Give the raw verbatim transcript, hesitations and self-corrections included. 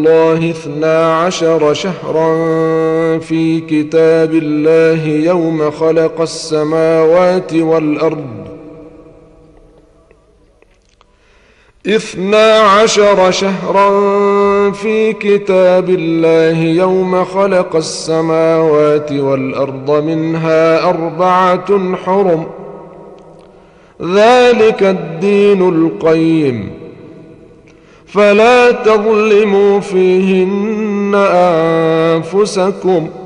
الله اثنا عشر شهرا في كتاب الله يوم خلق السماوات والأرض اثنا عشر شهرا في كتاب الله يوم خلق السماوات والأرض منها أربعة حرم ذلك الدين القيم فلا تظلموا فيهن أنفسكم